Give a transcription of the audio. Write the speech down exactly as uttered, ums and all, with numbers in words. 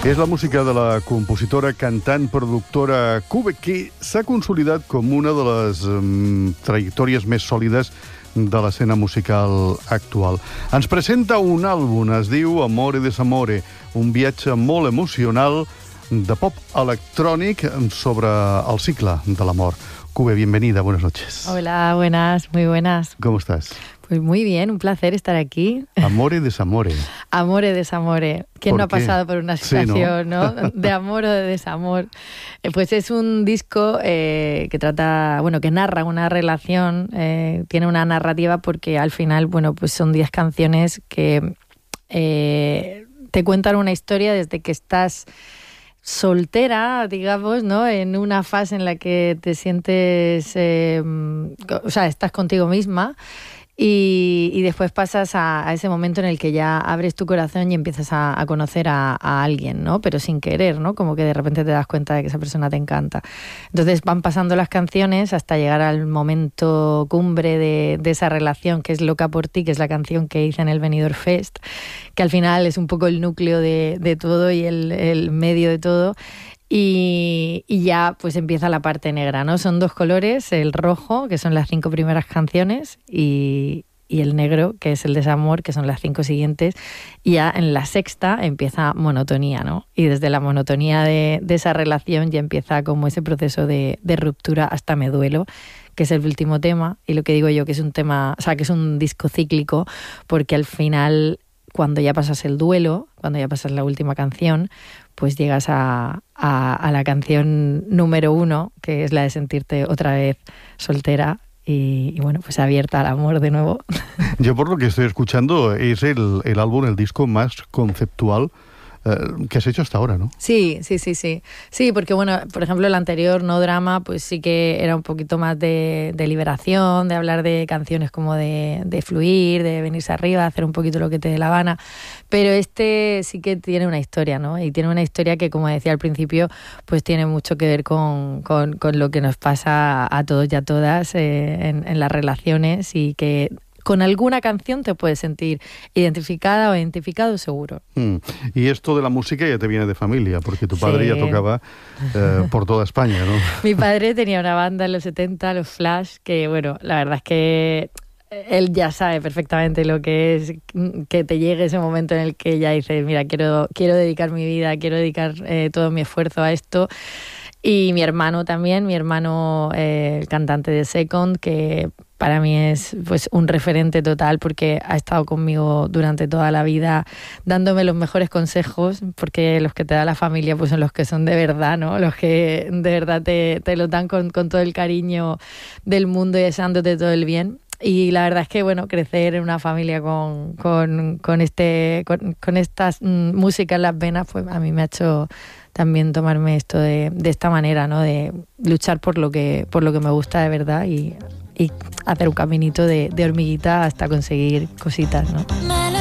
És la música de la compositora, cantant, productora Cube, que s'ha consolidat com una de les um, trajectòries més sòlides de l'escena musical actual. Ens presenta un àlbum, es diu Amore Desamore, un viatge molt emocional de pop electrònic sobre el cicle de l'amor. Cube, bienvenida, buenas noches. Hola, buenas, muy buenas. ¿Cómo estás? Pues muy bien, un placer estar aquí. Amore Desamore. Amore Desamore. ¿Quién no ha pasado por una situación, sí, ¿no? ¿no? de amor o de desamor? Eh, pues es un disco eh, que trata, bueno, que narra una relación, eh, tiene una narrativa porque al final, bueno, pues son diez canciones que eh, te cuentan una historia desde que estás soltera, digamos, ¿no? En una fase en la que te sientes, eh, o sea, estás contigo misma. Y, y después pasas a, a ese momento en el que ya abres tu corazón y empiezas a, a conocer a, a alguien, ¿no? Pero sin querer, ¿no? Como que de repente te das cuenta de que esa persona te encanta. Entonces van pasando las canciones hasta llegar al momento cumbre de, de esa relación, que es Loca por ti, que es la canción que hice en el Benidorm Fest, que al final es un poco el núcleo de, de todo y el, el medio de todo. Y, y ya pues empieza la parte negra, ¿no? Son dos colores, el rojo, que son las cinco primeras canciones, y, y el negro, que es el desamor, que son las cinco siguientes. Y ya en la sexta empieza monotonía, ¿no? Y desde la monotonía de, de esa relación ya empieza como ese proceso de, de ruptura hasta me duelo, que es el último tema. Y lo que digo yo, que es un tema, o sea, que es un disco cíclico, porque al final, cuando ya pasas el duelo, cuando ya pasas la última canción, pues llegas a, a, a la canción número uno, que es la de sentirte otra vez soltera y, y bueno, pues abierta al amor de nuevo. Yo por lo que estoy escuchando es el, el álbum, el disco más conceptual que has hecho hasta ahora, ¿no? Sí, sí, sí, sí. Sí, porque bueno, por ejemplo, el anterior, No Drama, pues sí que era un poquito más de, de liberación, de hablar de canciones como de, de fluir, de venirse arriba, hacer un poquito lo que te dé la gana. Pero este sí que tiene una historia, ¿no? Y tiene una historia que, como decía al principio, pues tiene mucho que ver con, con, con lo que nos pasa a todos y a todas eh, en, en las relaciones, y que con alguna canción te puedes sentir identificada o identificado, seguro. Mm. Y esto de la música ya te viene de familia, porque tu padre sí. ya tocaba eh, por toda España, ¿no? Mi padre tenía una banda en los setenta, los Flash, que bueno, la verdad es que él ya sabe perfectamente lo que es que te llegue ese momento en el que ya dices, mira, quiero, quiero dedicar mi vida, quiero dedicar eh, todo mi esfuerzo a esto. Y mi hermano también, mi hermano, eh, el cantante de Second, que para mí es pues un referente total porque ha estado conmigo durante toda la vida dándome los mejores consejos, porque los que te da la familia pues son los que son de verdad, ¿no? Los que de verdad te, te lo dan con, con todo el cariño del mundo y deseándote todo el bien. Y la verdad es que, bueno, crecer en una familia con, con, con, este, con, con estas mm, música en las venas, pues a mí me ha hecho también tomarme esto de, de esta manera, ¿no? De luchar por lo que, por lo que me gusta de verdad y, y hacer un caminito de, de hormiguita hasta conseguir cositas, ¿no?